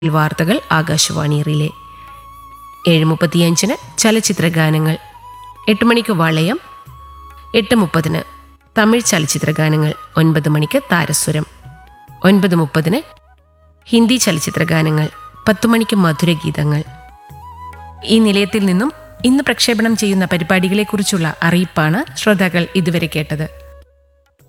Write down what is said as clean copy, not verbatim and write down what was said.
വാർത്തകൾ ആകാശവാണി റിലേ. 7:35 ചലച്ചിത്ര ഗാനങ്ങൾ. 8 മണിക്ക് വളയം. 8:30 തമിഴ് ചലച്ചിത്ര ഗാനങ്ങൾ. 9 മണിക്ക് താരസ്വരം. 9:30 ഹിന്ദി ചലച്ചിത്ര ഗാനങ്ങൾ. 10 മണിക്ക് മധുരഗീതങ്ങൾ. ഈ നിലയത്തിൽ നിന്നും ഇന്ന് പ്രക്ഷേപണം ചെയ്യുന്ന പരിപാടികളെക്കുറിച്ചുള്ള അറിയിപ്പാണ് ശ്രോതാക്കൾ ഇതുവരെ കേട്ടത്.